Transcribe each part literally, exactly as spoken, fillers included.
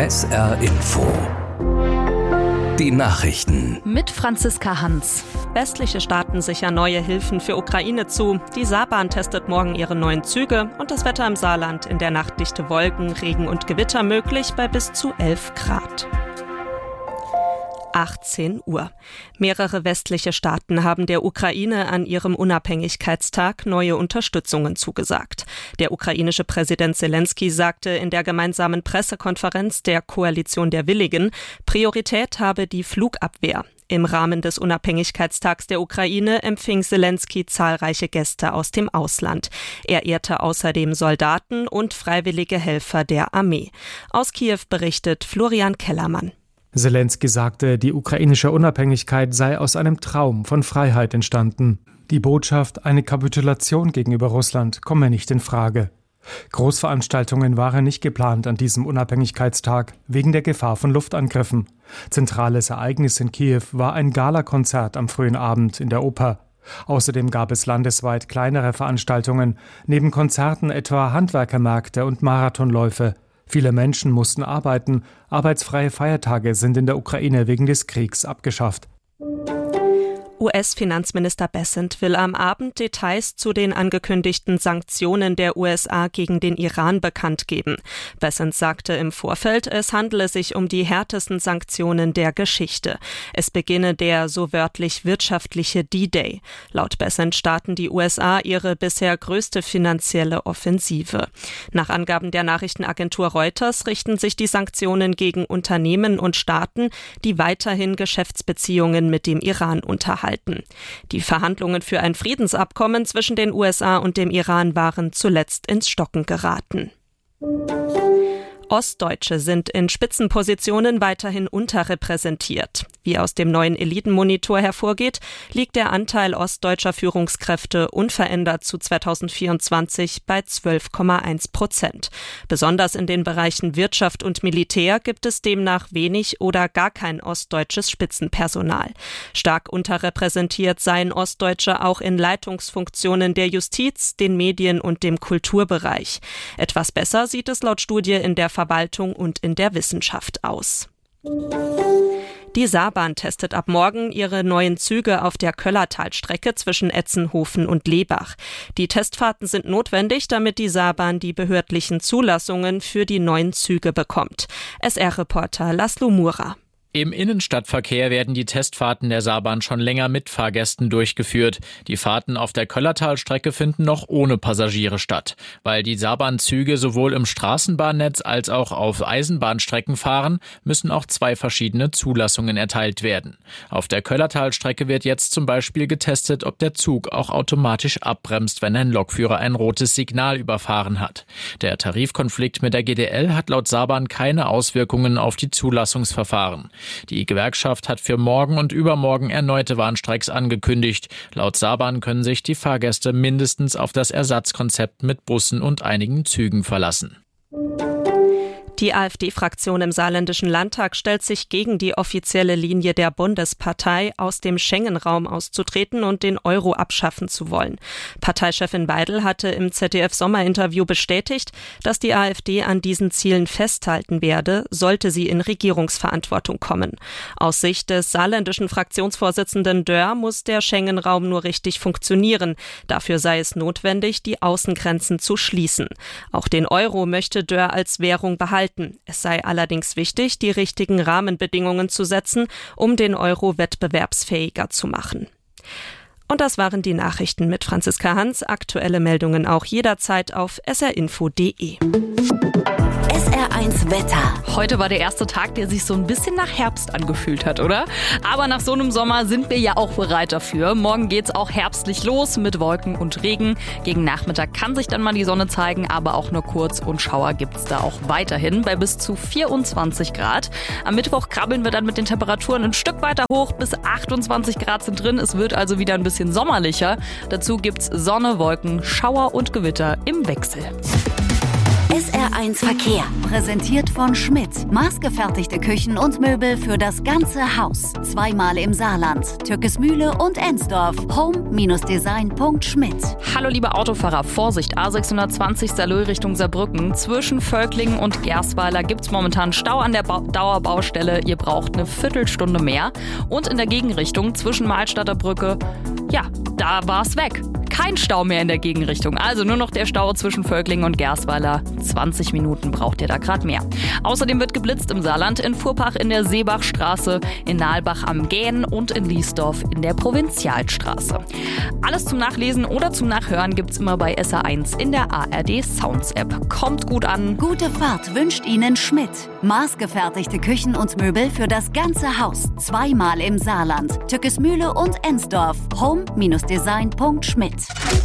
S R Info. Die Nachrichten. Mit Franziska Hans. Westliche Staaten sichern neue Hilfen für Ukraine zu. Die Saarbahn testet morgen ihre neuen Züge und das Wetter im Saarland: in der Nacht dichte Wolken, Regen und Gewitter möglich bei bis zu elf Grad. achtzehn Uhr. Mehrere westliche Staaten haben der Ukraine an ihrem Unabhängigkeitstag neue Unterstützungen zugesagt. Der ukrainische Präsident Selenskyj sagte in der gemeinsamen Pressekonferenz der Koalition der Willigen, Priorität habe die Flugabwehr. Im Rahmen des Unabhängigkeitstags der Ukraine empfing Selenskyj zahlreiche Gäste aus dem Ausland. Er ehrte außerdem Soldaten und freiwillige Helfer der Armee. Aus Kiew berichtet Florian Kellermann. Selenskyj sagte, die ukrainische Unabhängigkeit sei aus einem Traum von Freiheit entstanden. Die Botschaft, eine Kapitulation gegenüber Russland, komme nicht in Frage. Großveranstaltungen waren nicht geplant an diesem Unabhängigkeitstag, wegen der Gefahr von Luftangriffen. Zentrales Ereignis in Kiew war ein Galakonzert am frühen Abend in der Oper. Außerdem gab es landesweit kleinere Veranstaltungen, neben Konzerten etwa Handwerkermärkte und Marathonläufe. Viele Menschen mussten arbeiten. Arbeitsfreie Feiertage sind in der Ukraine wegen des Kriegs abgeschafft. U S-Finanzminister Bessent will am Abend Details zu den angekündigten Sanktionen der U S A gegen den Iran bekannt geben. Bessent sagte im Vorfeld, es handele sich um die härtesten Sanktionen der Geschichte. Es beginne der so wörtlich wirtschaftliche D-Day. Laut Bessent starten die U S A ihre bisher größte finanzielle Offensive. Nach Angaben der Nachrichtenagentur Reuters richten sich die Sanktionen gegen Unternehmen und Staaten, die weiterhin Geschäftsbeziehungen mit dem Iran unterhalten. Die Verhandlungen für ein Friedensabkommen zwischen den U S A und dem Iran waren zuletzt ins Stocken geraten. Ostdeutsche sind in Spitzenpositionen weiterhin unterrepräsentiert. Wie aus dem neuen Elitenmonitor hervorgeht, liegt der Anteil ostdeutscher Führungskräfte unverändert zu zweitausendvierundzwanzig bei zwölf Komma eins Prozent. Besonders in den Bereichen Wirtschaft und Militär gibt es demnach wenig oder gar kein ostdeutsches Spitzenpersonal. Stark unterrepräsentiert seien Ostdeutsche auch in Leitungsfunktionen der Justiz, den Medien und dem Kulturbereich. Etwas besser sieht es laut Studie in der Verwaltung und in der Wissenschaft aus. Die Saarbahn testet ab morgen ihre neuen Züge auf der Köllertalstrecke zwischen Etzenhofen und Lebach. Die Testfahrten sind notwendig, damit die Saarbahn die behördlichen Zulassungen für die neuen Züge bekommt. S R-Reporter Laszlo Mura. Im Innenstadtverkehr werden die Testfahrten der Saarbahn schon länger mit Fahrgästen durchgeführt. Die Fahrten auf der Köllertalstrecke finden noch ohne Passagiere statt. Weil die Saarbahn-Züge sowohl im Straßenbahnnetz als auch auf Eisenbahnstrecken fahren, müssen auch zwei verschiedene Zulassungen erteilt werden. Auf der Köllertalstrecke wird jetzt zum Beispiel getestet, ob der Zug auch automatisch abbremst, wenn ein Lokführer ein rotes Signal überfahren hat. Der Tarifkonflikt mit der G D L hat laut Saarbahn keine Auswirkungen auf die Zulassungsverfahren. Die Gewerkschaft hat für morgen und übermorgen erneute Warnstreiks angekündigt. Laut Saarbahn können sich die Fahrgäste mindestens auf das Ersatzkonzept mit Bussen und einigen Zügen verlassen. Die AfD-Fraktion im Saarländischen Landtag stellt sich gegen die offizielle Linie der Bundespartei, aus dem Schengen-Raum auszutreten und den Euro abschaffen zu wollen. Parteichefin Weidel hatte im Z D F-Sommerinterview bestätigt, dass die AfD an diesen Zielen festhalten werde, sollte sie in Regierungsverantwortung kommen. Aus Sicht des saarländischen Fraktionsvorsitzenden Dörr muss der Schengen-Raum nur richtig funktionieren. Dafür sei es notwendig, die Außengrenzen zu schließen. Auch den Euro möchte Dörr als Währung behalten. Es sei allerdings wichtig, die richtigen Rahmenbedingungen zu setzen, um den Euro wettbewerbsfähiger zu machen. Und das waren die Nachrichten mit Franziska Hans. Aktuelle Meldungen auch jederzeit auf s r info punkt d e. S R eins Wetter. Heute war der erste Tag, der sich so ein bisschen nach Herbst angefühlt hat, oder? Aber nach so einem Sommer sind wir ja auch bereit dafür. Morgen geht's auch herbstlich los mit Wolken und Regen. Gegen Nachmittag kann sich dann mal die Sonne zeigen, aber auch nur kurz, und Schauer gibt's da auch weiterhin bei bis zu vierundzwanzig Grad. Am Mittwoch krabbeln wir dann mit den Temperaturen ein Stück weiter hoch, bis achtundzwanzig Grad sind drin. Es wird also wieder ein bisschen sommerlicher. Dazu gibt's Sonne, Wolken, Schauer und Gewitter im Wechsel. S R eins Verkehr. Präsentiert von Schmidt. Maßgefertigte Küchen und Möbel für das ganze Haus. Zweimal im Saarland. Türkesmühle und Ensdorf. home Design punkt schmidt. Hallo liebe Autofahrer, Vorsicht, A sechshundertzwanzig Saarlouis Richtung Saarbrücken. Zwischen Völklingen und Gersweiler gibt es momentan Stau an der ba- Dauerbaustelle. Ihr braucht eine Viertelstunde mehr. Und in der Gegenrichtung zwischen Mahlstadter Brücke, ja, da war's weg. Kein Stau mehr in der Gegenrichtung, also nur noch der Stau zwischen Völklingen und Gersweiler. zwanzig Minuten braucht ihr da gerade mehr. Außerdem wird geblitzt im Saarland, in Furpach in der Seebachstraße, in Nahlbach am Gähn und in Liesdorf in der Provinzialstraße. Alles zum Nachlesen oder zum Nachhören gibt's immer bei S R eins in der A R D Sounds App. Kommt gut an. Gute Fahrt wünscht Ihnen Schmidt. Maßgefertigte Küchen und Möbel für das ganze Haus. Zweimal im Saarland. Türkesmühle und Ensdorf. home Design punkt schmidt.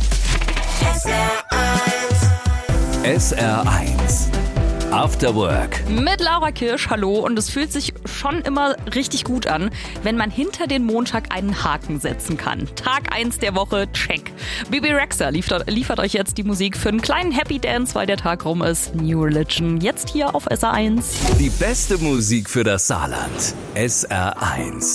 S R eins After Work. Mit Laura Kirsch, hallo. Und es fühlt sich schon immer richtig gut an, wenn man hinter den Montag einen Haken setzen kann. Tag eins der Woche, check. Bibi Rexha liefert, liefert euch jetzt die Musik für einen kleinen Happy Dance, weil der Tag rum ist. New Religion, jetzt hier auf S R eins. Die beste Musik für das Saarland. S R eins.